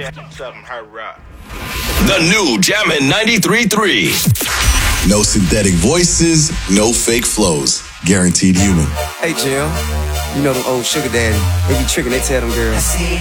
Something her rock. The new Jammin' 93.3. No synthetic voices, no fake flows. Guaranteed human. Hey, Jill. You know them old sugar daddy. They be tricking, they tell them girls.